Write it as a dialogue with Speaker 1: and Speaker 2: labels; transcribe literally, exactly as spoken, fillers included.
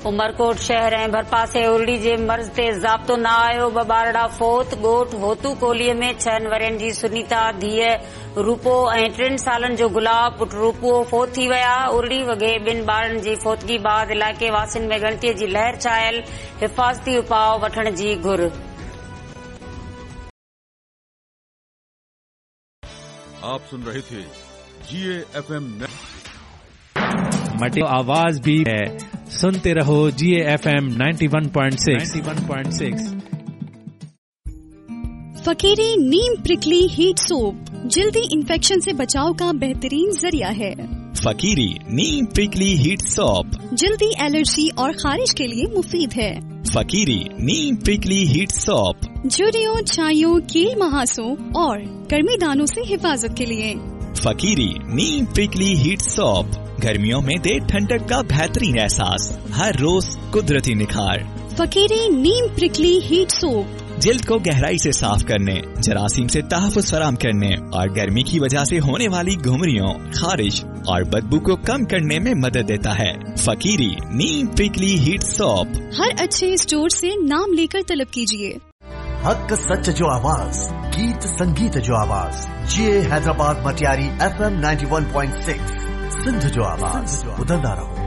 Speaker 1: उमरकोट शहर ऐं भरपासे उरड़ी जे मर्ज़ ते ज़ाब्तो न आयो। ॿ ॿारड़ा फोत। ॻोठ होतू कोलीअ में छहनि वरियनि जी सुनीता धीअ रूपो ऐं टिनि सालनि जो गुलाब पुट रूपो फोत थी विया। उरड़ी वॻे ॿिनि ॿारनि जी फोतगी बाद इलाइक़े वासियुनि में ॻणतीअ जी लहर छायल। हिफ़ाज़ती उपाउ वठण जी घुर।
Speaker 2: आप सुन रहे थे जीए एफएम।
Speaker 3: मटे आवाज भी है, सुनते रहो जीए FM ninety one point six.
Speaker 4: फकीरी नीम प्रिकली हीट सोप जल्दी इन्फेक्शन से बचाव का बेहतरीन जरिया है।
Speaker 5: फकीरी नीम प्रिकली हीट सोप
Speaker 4: जल्दी एलर्जी और खारिश के लिए मुफीद है।
Speaker 5: फकीरी नीम प्रिकली हीट सोप
Speaker 4: झुर्रियों, छाइयों, कील महासों और गर्मी दानों से हिफाजत के लिए।
Speaker 5: फकीरी नीम प्रिकली हीट सोप गर्मियों में दे ठंडक का बेहतरीन एहसास, हर रोज कुदरती निखार।
Speaker 4: फकीरी नीम प्रिकली हीट सोप
Speaker 5: जिल्द को गहराई से साफ करने, जरासीम से तहफ़्फ़ुज़ फराम करने और गर्मी की वजह से होने वाली घुमरियों, खारिश और बदबू को कम करने में मदद देता है। फकीरी नीम प्रिकली हीट सोप
Speaker 4: हर अच्छे स्टोर से नाम लेकर तलब कीजिए।
Speaker 6: हक सच जो आवाज, गीत संगीत जो आवाज, जीए Hyderabad Matiari FM ninety one point six Sindh जो आवाज, बुलंदा रहो।